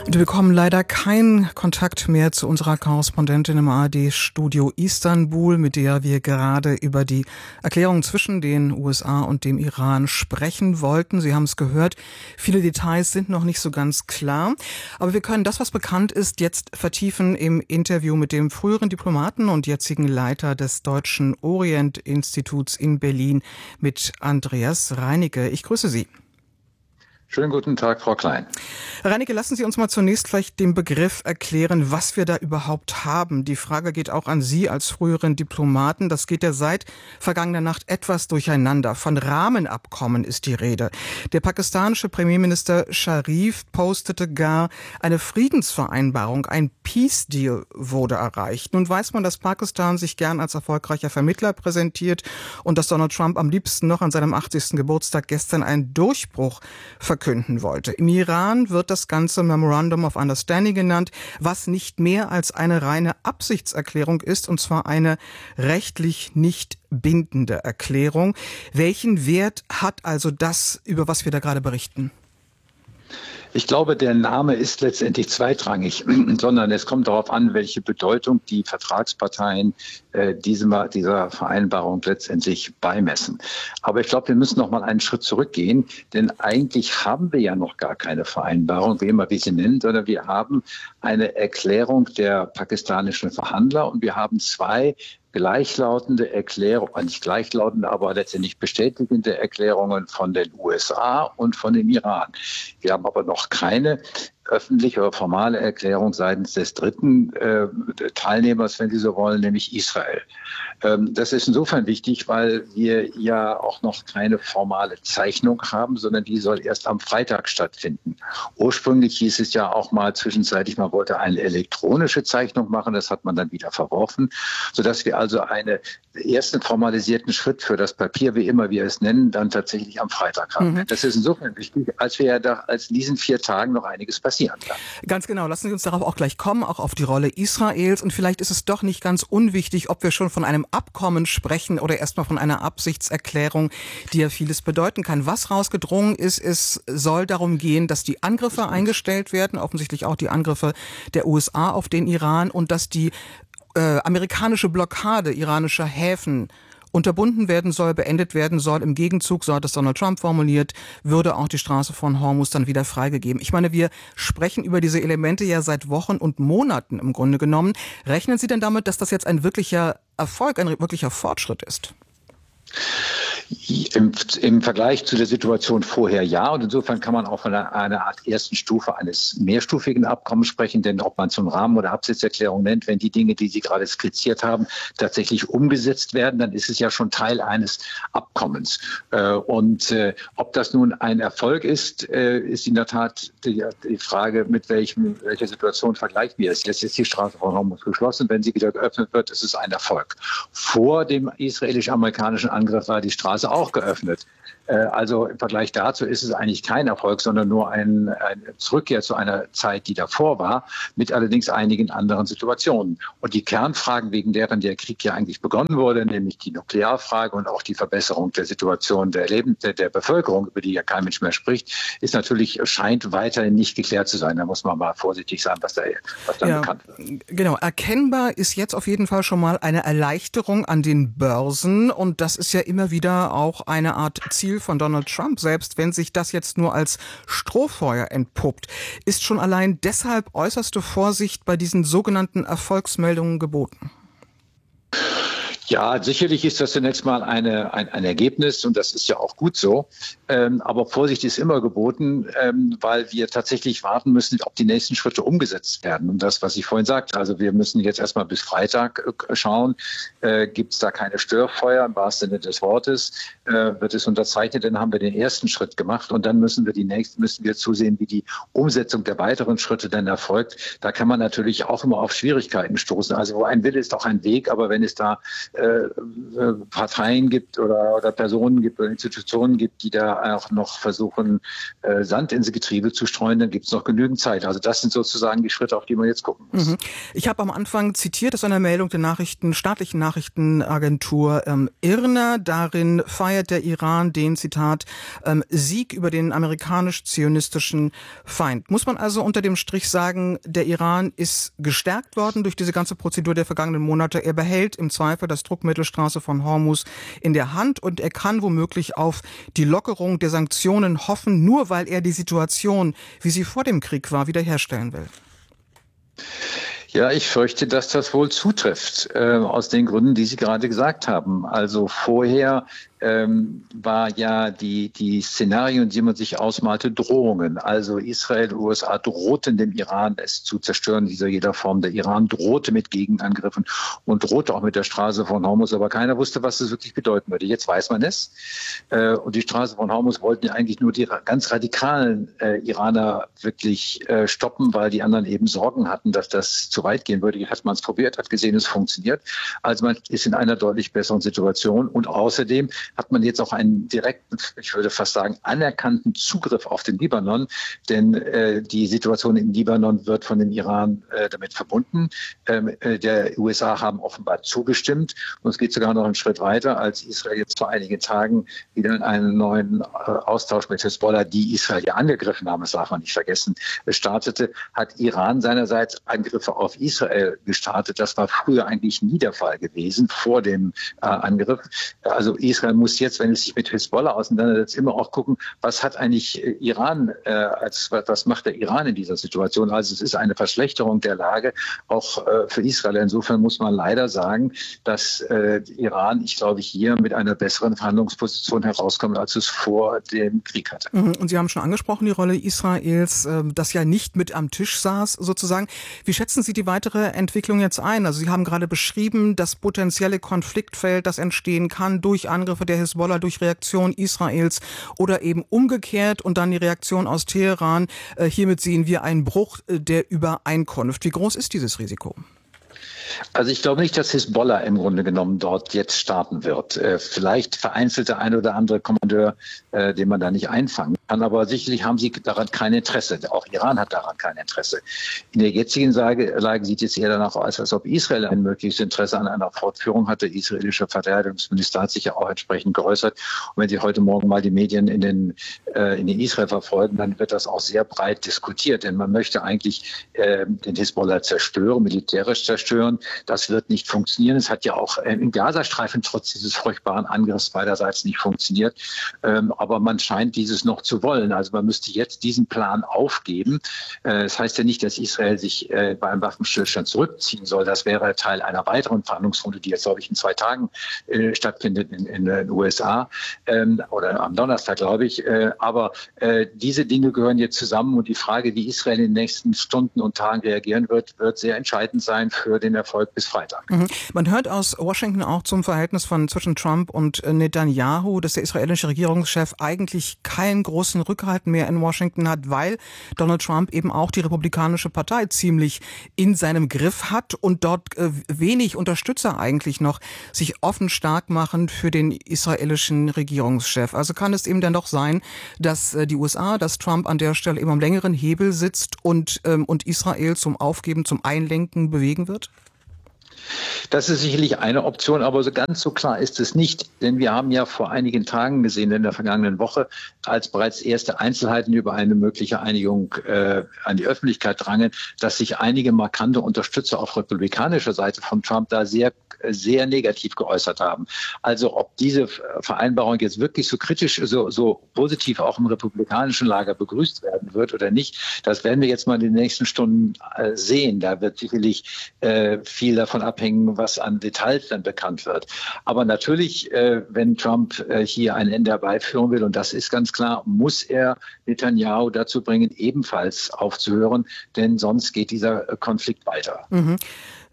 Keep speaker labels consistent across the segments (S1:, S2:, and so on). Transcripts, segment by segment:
S1: Und wir bekommen leider keinen Kontakt mehr zu unserer Korrespondentin im ARD-Studio Istanbul, mit der wir gerade über die Erklärung zwischen den USA und dem Iran sprechen wollten. Sie haben es gehört, viele Details sind noch nicht so ganz klar. Aber wir können das, was bekannt ist, jetzt vertiefen im Interview mit dem früheren Diplomaten und jetzigen Leiter des Deutschen Orient-Instituts in Berlin, mit Andreas Reinecke. Ich grüße Sie.
S2: Schönen guten Tag, Frau Klein.
S1: Herr Reinecke, lassen Sie uns mal zunächst vielleicht den Begriff erklären, was wir da überhaupt haben. Die Frage geht auch an Sie als früheren Diplomaten. Das geht ja seit vergangener Nacht etwas durcheinander. Von Rahmenabkommen ist die Rede. Der pakistanische Premierminister Sharif postete gar, eine Friedensvereinbarung, ein Peace Deal wurde erreicht. Nun weiß man, dass Pakistan sich gern als erfolgreicher Vermittler präsentiert und dass Donald Trump am liebsten noch an seinem 80. Geburtstag gestern einen Durchbruch verkünden wollte. Im Iran wird das Ganze Memorandum of Understanding genannt, was nicht mehr als eine reine Absichtserklärung ist, und zwar eine rechtlich nicht bindende Erklärung. Welchen Wert hat also das, über was wir da gerade berichten?
S2: Ich glaube, der Name ist letztendlich zweitrangig, sondern es kommt darauf an, welche Bedeutung die Vertragsparteien dieser Vereinbarung letztendlich beimessen. Aber ich glaube, wir müssen noch mal einen Schritt zurückgehen, denn eigentlich haben wir ja noch gar keine Vereinbarung, wie immer wir sie nennen, sondern wir haben eine Erklärung der pakistanischen Verhandler und wir haben zwei gleichlautende Erklärungen, nicht gleichlautende, aber letztendlich bestätigende Erklärungen von den USA und von dem Iran. Wir haben aber noch keine öffentliche oder formale Erklärung seitens des dritten Teilnehmers, wenn Sie so wollen, nämlich Israel. Das ist insofern wichtig, weil wir ja auch noch keine formale Zeichnung haben, sondern die soll erst am Freitag stattfinden. Ursprünglich hieß es ja auch mal zwischenzeitlich, man wollte eine elektronische Zeichnung machen, das hat man dann wieder verworfen, sodass wir also einen ersten formalisierten Schritt für das Papier, wie immer wir es nennen, dann tatsächlich am Freitag haben. Das ist insofern wichtig, als wir ja da als in diesen 4 Tagen noch einiges passieren kann.
S1: Ganz genau, lassen Sie uns darauf auch gleich kommen, auch auf die Rolle Israels. Und vielleicht ist es doch nicht ganz unwichtig, ob wir schon von einem Abkommen sprechen oder erstmal von einer Absichtserklärung, die ja vieles bedeuten kann. Was rausgedrungen ist, es soll darum gehen, dass die Angriffe eingestellt werden, offensichtlich auch die Angriffe der USA auf den Iran, und dass die amerikanische Blockade iranischer Häfen unterbunden werden soll, beendet werden soll. Im Gegenzug, so hat es Donald Trump formuliert, würde auch die Straße von Hormuz dann wieder freigegeben. Ich meine, wir sprechen über diese Elemente ja seit Wochen und Monaten im Grunde genommen. Rechnen Sie denn damit, dass das jetzt ein wirklicher Erfolg, ein wirklicher Fortschritt ist?
S2: Im Vergleich zu der Situation vorher ja, und insofern kann man auch von einer Art ersten Stufe eines mehrstufigen Abkommens sprechen, denn ob man es nun Rahmen- oder Absichtserklärung nennt, wenn die Dinge, die Sie gerade skizziert haben, tatsächlich umgesetzt werden, dann ist es ja schon Teil eines Abkommens. Ob das nun ein Erfolg ist, ist in der Tat die Frage, mit welcher Situation vergleichen wir es. Jetzt ist die Straße von Hormuz geschlossen, wenn sie wieder geöffnet wird, ist es ein Erfolg. Vor dem israelisch-amerikanischen Angriff war die Straße auch geöffnet. Also im Vergleich dazu ist es eigentlich kein Erfolg, sondern nur eine Rückkehr zu einer Zeit, die davor war, mit allerdings einigen anderen Situationen. Und die Kernfragen, wegen deren der Krieg ja eigentlich begonnen wurde, nämlich die Nuklearfrage und auch die Verbesserung der Situation der Bevölkerung, über die ja kein Mensch mehr spricht, ist natürlich, scheint weiterhin nicht geklärt zu sein. Da muss man mal vorsichtig sein, was dann bekannt wird.
S1: Genau, erkennbar ist jetzt auf jeden Fall schon mal eine Erleichterung an den Börsen, und das ist ja immer wieder auch eine Art Ziel von Donald Trump, selbst wenn sich das jetzt nur als Strohfeuer entpuppt. Ist schon allein deshalb äußerste Vorsicht bei diesen sogenannten Erfolgsmeldungen geboten?
S2: Ja, sicherlich ist das zunächst mal ein Ergebnis, und das ist ja auch gut so. Aber Vorsicht ist immer geboten, weil wir tatsächlich warten müssen, ob die nächsten Schritte umgesetzt werden. Und das, was ich vorhin sagte, also wir müssen jetzt erstmal bis Freitag schauen, gibt es da keine Störfeuer im wahrsten Sinne des Wortes, wird es unterzeichnet, dann haben wir den ersten Schritt gemacht, und dann müssen wir zusehen, wie die Umsetzung der weiteren Schritte dann erfolgt. Da kann man natürlich auch immer auf Schwierigkeiten stoßen. Also wo ein Wille ist auch ein Weg, aber wenn es da Parteien gibt oder Personen gibt oder Institutionen gibt, die da auch noch versuchen, Sand ins Getriebe zu streuen, dann gibt es noch genügend Zeit. Also das sind sozusagen die Schritte, auf die man jetzt gucken muss.
S1: Ich habe am Anfang zitiert aus einer Meldung der staatlichen Nachrichtenagentur IRNA. Darin feiert der Iran den, Zitat, Sieg über den amerikanisch-zionistischen Feind. Muss man also unter dem Strich sagen, der Iran ist gestärkt worden durch diese ganze Prozedur der vergangenen Monate. Er behält im Zweifel das Druckmittel Straße von Hormuz in der Hand und er kann womöglich auf die Lockerung der Sanktionen hoffen, nur weil er die Situation, wie sie vor dem Krieg war, wiederherstellen will.
S2: Ja, ich fürchte, dass das wohl zutrifft, aus den Gründen, die Sie gerade gesagt haben. Also vorher war ja die Szenarien, die man sich ausmalte, Drohungen. Also Israel und USA drohten dem Iran, es zu zerstören, jeder Form. Der Iran drohte mit Gegenangriffen und drohte auch mit der Straße von Hormuz, aber keiner wusste, was das wirklich bedeuten würde. Jetzt weiß man es. Und die Straße von Hormuz wollten ja eigentlich nur die ganz radikalen Iraner wirklich stoppen, weil die anderen eben Sorgen hatten, dass das zu weit gehen würde. Jetzt hat man es probiert, hat gesehen, es funktioniert. Also man ist in einer deutlich besseren Situation und außerdem hat man jetzt auch einen direkten, ich würde fast sagen, anerkannten Zugriff auf den Libanon, denn die Situation im Libanon wird von dem Iran damit verbunden. Der USA haben offenbar zugestimmt und es geht sogar noch einen Schritt weiter, als Israel jetzt vor einigen Tagen wieder in einen neuen Austausch mit Hezbollah, die Israel ja angegriffen haben, das darf man nicht vergessen, startete, hat Iran seinerseits Angriffe auf Israel gestartet. Das war früher eigentlich nie der Fall gewesen, vor dem Angriff. Also Israel muss jetzt, wenn es sich mit Hezbollah auseinandersetzt, immer auch gucken, was hat eigentlich Iran, was macht der Iran in dieser Situation? Also es ist eine Verschlechterung der Lage, auch für Israel. Insofern muss man leider sagen, dass Iran, ich glaube, hier mit einer besseren Verhandlungsposition herauskommt, als es vor dem Krieg hatte.
S1: Und Sie haben schon angesprochen, die Rolle Israels, das ja nicht mit am Tisch saß, sozusagen. Wie schätzen Sie die weitere Entwicklung jetzt ein? Also Sie haben gerade beschrieben, das potenzielle Konfliktfeld, das entstehen kann durch Angriffe der Hezbollah, durch Reaktion Israels oder eben umgekehrt und dann die Reaktion aus Teheran. Hiermit sehen wir einen Bruch der Übereinkunft. Wie groß ist dieses Risiko?
S2: Also ich glaube nicht, dass Hezbollah im Grunde genommen dort jetzt starten wird. Vielleicht vereinzelt der eine oder andere Kommandeur, den man da nicht einfangen kann, aber sicherlich haben sie daran kein Interesse. Auch Iran hat daran kein Interesse. In der jetzigen Lage sieht es eher danach aus, als ob Israel ein mögliches Interesse an einer Fortführung hat. Der israelische Verteidigungsminister hat sich ja auch entsprechend geäußert. Und wenn Sie heute Morgen mal die Medien in Israel verfolgen, dann wird das auch sehr breit diskutiert. Denn man möchte eigentlich den Hezbollah zerstören, militärisch zerstören. Das wird nicht funktionieren. Es hat ja auch im Gazastreifen trotz dieses furchtbaren Angriffs beiderseits nicht funktioniert. Aber man scheint dieses noch zu wollen. Also man müsste jetzt diesen Plan aufgeben. Das heißt ja nicht, dass Israel sich beim Waffenstillstand zurückziehen soll. Das wäre Teil einer weiteren Verhandlungsrunde, die jetzt, glaube ich, in 2 Tagen stattfindet in den USA oder am Donnerstag, glaube ich. Aber diese Dinge gehören jetzt zusammen und die Frage, wie Israel in den nächsten Stunden und Tagen reagieren wird, wird sehr entscheidend sein für den Erfolg bis Freitag.
S1: Man hört aus Washington auch zum Verhältnis zwischen Trump und Netanyahu, dass der israelische Regierungschef eigentlich keinen großen Rückhalt mehr in Washington hat, weil Donald Trump eben auch die Republikanische Partei ziemlich in seinem Griff hat und dort wenig Unterstützer eigentlich noch sich offen stark machen für den israelischen Regierungschef. Also kann es eben dann doch sein, dass die USA, dass Trump an der Stelle eben am längeren Hebel sitzt und Israel zum Aufgeben, zum Einlenken bewegen wird?
S2: Das ist sicherlich eine Option, aber ganz so klar ist es nicht. Denn wir haben ja vor einigen Tagen gesehen, in der vergangenen Woche, als bereits erste Einzelheiten über eine mögliche Einigung an die Öffentlichkeit drangen, dass sich einige markante Unterstützer auf republikanischer Seite von Trump da sehr negativ geäußert haben. Also ob diese Vereinbarung jetzt wirklich so kritisch, so positiv auch im republikanischen Lager begrüßt werden wird oder nicht, das werden wir jetzt mal in den nächsten Stunden sehen. Da wird sicherlich viel davon abhängen, was an Details dann bekannt wird. Aber natürlich, wenn Trump hier ein Ende herbeiführen will, und das ist ganz klar, muss er Netanyahu dazu bringen, ebenfalls aufzuhören, denn sonst geht dieser Konflikt weiter.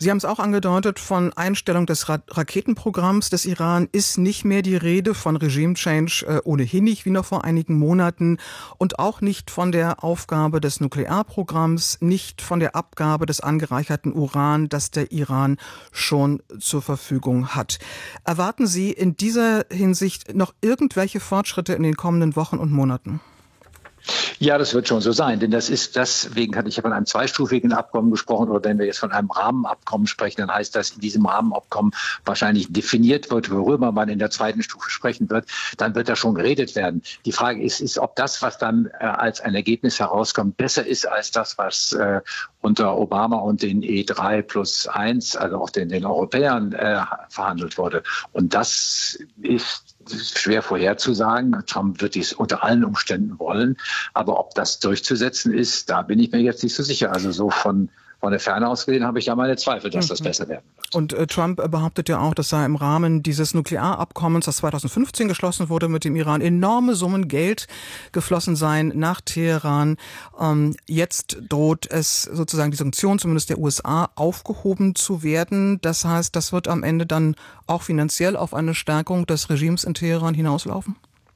S1: Sie haben es auch angedeutet, von Einstellung des Raketenprogramms des Iran ist nicht mehr die Rede, von Regime-Change ohnehin nicht wie noch vor einigen Monaten und auch nicht von der Aufgabe des Nuklearprogramms, nicht von der Abgabe des angereicherten Uran, das der Iran schon zur Verfügung hat. Erwarten Sie in dieser Hinsicht noch irgendwelche Fortschritte in den kommenden Wochen und Monaten?
S2: Ja, das wird schon so sein, denn deswegen hatte ich ja von einem zweistufigen Abkommen gesprochen, oder wenn wir jetzt von einem Rahmenabkommen sprechen, dann heißt das, in diesem Rahmenabkommen wahrscheinlich definiert wird, worüber man in der zweiten Stufe sprechen wird, dann wird da schon geredet werden. Die Frage ist, ob das, was dann als ein Ergebnis herauskommt, besser ist als das, was unter Obama und den E3+1, also auch den Europäern verhandelt wurde. Und das ist schwer vorherzusagen. Trump wird dies unter allen Umständen wollen. Aber ob das durchzusetzen ist, da bin ich mir jetzt nicht so sicher. Also so von der Ferne aus gesehen habe ich ja meine Zweifel, dass das besser werden wird.
S1: Und Trump behauptet ja auch, dass sei im Rahmen dieses Nuklearabkommens, das 2015 geschlossen wurde mit dem Iran, enorme Summen Geld geflossen seien nach Teheran. Jetzt droht es sozusagen die Sanktionen, zumindest der USA, aufgehoben zu werden. Das heißt, das wird am Ende dann auch finanziell auf eine Stärkung des Regimes in Teheran hinauslaufen?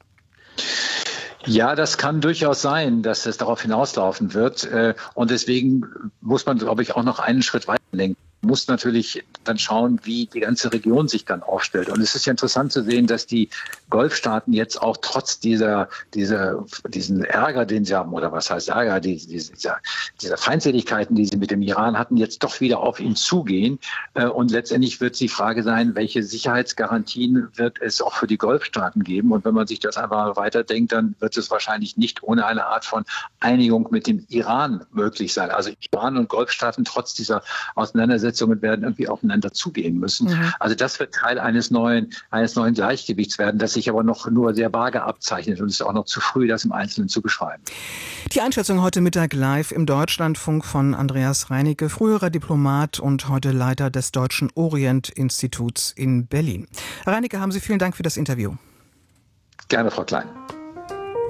S2: Ja, das kann durchaus sein, dass es darauf hinauslaufen wird. Und deswegen muss man, glaube ich, auch noch einen Schritt weiter denken. Man muss natürlich dann schauen, wie die ganze Region sich dann aufstellt. Und es ist ja interessant zu sehen, dass die Golfstaaten jetzt auch trotz diesen Ärger, den sie haben, oder was heißt Ärger, dieser Feindseligkeiten, die sie mit dem Iran hatten, jetzt doch wieder auf ihn zugehen. Und letztendlich wird die Frage sein, welche Sicherheitsgarantien wird es auch für die Golfstaaten geben? Und wenn man sich das einfach weiterdenkt, dann wird es wahrscheinlich nicht ohne eine Art von Einigung mit dem Iran möglich sein. Also Iran und Golfstaaten trotz dieser Auseinandersetzungen werden irgendwie aufeinander zugehen müssen. Also das wird Teil eines neuen Gleichgewichts werden, das sich aber noch nur sehr vage abzeichnet und es ist auch noch zu früh, das im Einzelnen zu beschreiben.
S1: Die Einschätzung heute Mittag live im Deutschlandfunk von Andreas Reinicke, früherer Diplomat und heute Leiter des Deutschen Orient-Instituts in Berlin. Herr Reinicke, haben Sie vielen Dank für das Interview.
S2: Gerne, Frau Klein.